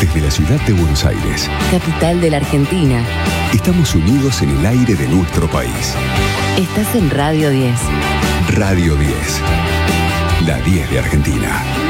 Desde la ciudad de Buenos Aires, capital de la Argentina, estamos unidos en el aire de nuestro país. Estás en Radio 10. Radio 10, la 10 de Argentina.